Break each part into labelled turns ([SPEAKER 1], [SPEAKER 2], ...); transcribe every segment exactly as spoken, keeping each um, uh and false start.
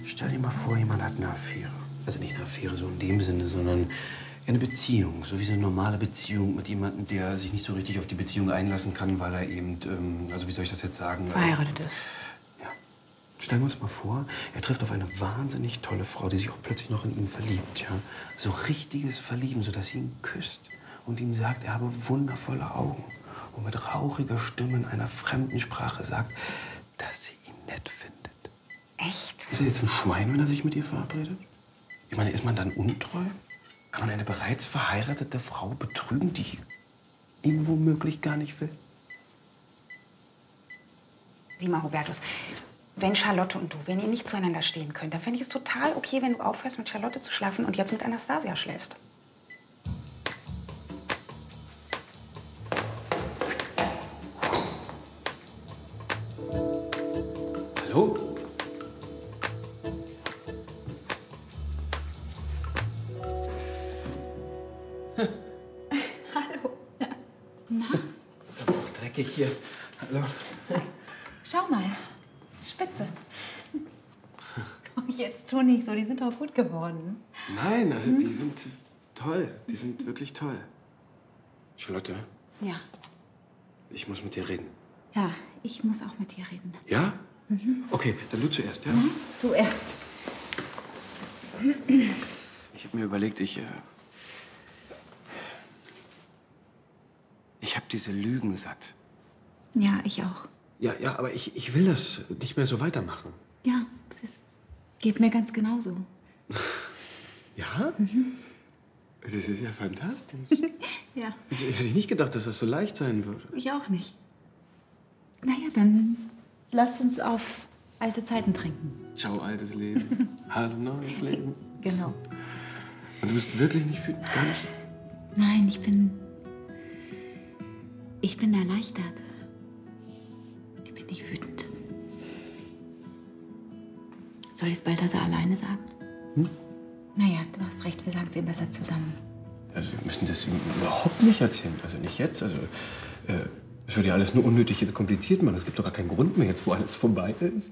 [SPEAKER 1] Stell dir mal vor, jemand hat eine Affäre. Also nicht eine Affäre so in dem Sinne, sondern eine Beziehung. So wie so eine normale Beziehung mit jemandem, der sich nicht so richtig auf die Beziehung einlassen kann, weil er eben, ähm, also wie soll ich das jetzt sagen?
[SPEAKER 2] Verheiratet ist.
[SPEAKER 1] Ja. Stellen wir uns mal vor, er trifft auf eine wahnsinnig tolle Frau, die sich auch plötzlich noch in ihn verliebt, ja? So richtiges Verlieben, sodass sie ihn küsst und ihm sagt, er habe wundervolle Augen. Und mit rauchiger Stimme in einer fremden Sprache sagt, dass sie ihn nett findet.
[SPEAKER 2] Echt?
[SPEAKER 1] Ist er jetzt ein Schwein, wenn er sich mit ihr verabredet? Ich meine, ist man dann untreu? Kann man eine bereits verheiratete Frau betrügen, die ihn womöglich gar nicht will?
[SPEAKER 2] Sieh mal, Hubertus, wenn Charlotte und du, wenn ihr nicht zueinander stehen könnt, dann fände ich es total okay, wenn du aufhörst, mit Charlotte zu schlafen und jetzt mit Anastasia schläfst.
[SPEAKER 1] Hallo?
[SPEAKER 2] Hallo. Na?
[SPEAKER 1] Ist doch dreckig hier. Hallo.
[SPEAKER 2] Schau mal, das ist spitze. Oh, jetzt tu nicht so, die sind doch gut geworden.
[SPEAKER 1] Nein, also die sind toll. Die sind wirklich toll. Charlotte,
[SPEAKER 2] Ja.
[SPEAKER 1] ich muss mit dir reden.
[SPEAKER 2] Ja, ich muss auch mit dir reden.
[SPEAKER 1] Ja? Mhm. Okay, dann du zuerst, ja?
[SPEAKER 2] Mhm. Du erst.
[SPEAKER 1] Ich habe mir überlegt, ich... Äh, ich habe diese Lügen satt.
[SPEAKER 2] Ja, ich auch.
[SPEAKER 1] Ja, ja, aber ich, ich will das nicht mehr so weitermachen.
[SPEAKER 2] Ja, das geht mir ganz genauso.
[SPEAKER 1] Ja?
[SPEAKER 2] Mhm.
[SPEAKER 1] Das ist ja fantastisch.
[SPEAKER 2] Ja.
[SPEAKER 1] Also, ich hätte nicht gedacht, dass das so leicht sein würde.
[SPEAKER 2] Ich auch nicht. Naja, dann lasst uns auf alte Zeiten trinken.
[SPEAKER 1] Ciao, altes Leben. Hallo, neues Leben.
[SPEAKER 2] Genau.
[SPEAKER 1] Und du bist wirklich nicht wütend? Gar nicht?
[SPEAKER 2] Nein, ich bin... Ich bin erleichtert. Ich bin nicht wütend. Soll ich es Balthasar alleine sagen?
[SPEAKER 1] Hm?
[SPEAKER 2] Naja, du hast recht, wir sagen es ihm besser zusammen.
[SPEAKER 1] Also wir müssen das ihm überhaupt nicht erzählen. Also nicht jetzt. Also äh, es würde ja alles nur unnötig jetzt kompliziert machen. Es gibt doch gar keinen Grund mehr jetzt, wo alles vorbei ist.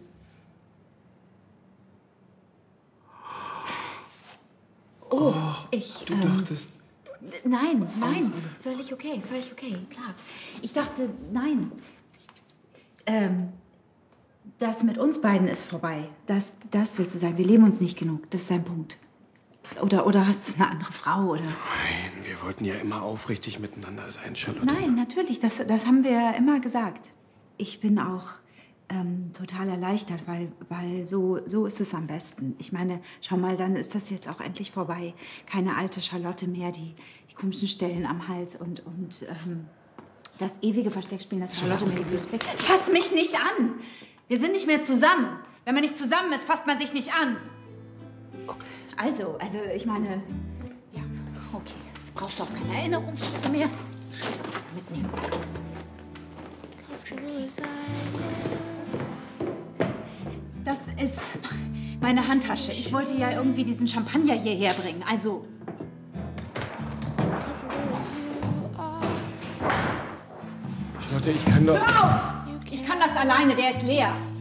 [SPEAKER 2] Oh,
[SPEAKER 1] oh
[SPEAKER 2] ich...
[SPEAKER 1] Du
[SPEAKER 2] ähm,
[SPEAKER 1] dachtest...
[SPEAKER 2] Nein, nein, völlig okay, völlig okay, klar. Ich dachte, nein. Ähm, das mit uns beiden ist vorbei. Das, das willst du sagen. Wir leben uns nicht genug. Das ist dein Punkt. Oder, oder hast du eine andere Frau, oder?
[SPEAKER 1] Nein, wir wollten ja immer aufrichtig miteinander sein, Charlotte.
[SPEAKER 2] Nein, natürlich. Das, das haben wir immer gesagt. Ich bin auch ähm, total erleichtert, weil, weil so, so ist es am besten. Ich meine, schau mal, dann ist das jetzt auch endlich vorbei. Keine alte Charlotte mehr, die, die komischen Stellen am Hals und, und ähm, das ewige Versteckspielen, das Charlotte mir gibt. Fass mich nicht an! Wir sind nicht mehr zusammen. Wenn man nicht zusammen ist, fasst man sich nicht an.
[SPEAKER 1] Okay.
[SPEAKER 2] Also, also ich meine, ja, okay. Jetzt brauchst du auch keine Erinnerungsstücke mehr. Mitnehmen. Das ist meine Handtasche. Ich wollte ja irgendwie diesen Champagner hierher bringen. Also.
[SPEAKER 1] Charlotte, ich kann doch...
[SPEAKER 2] Hör auf! Ich kann das alleine, der ist leer.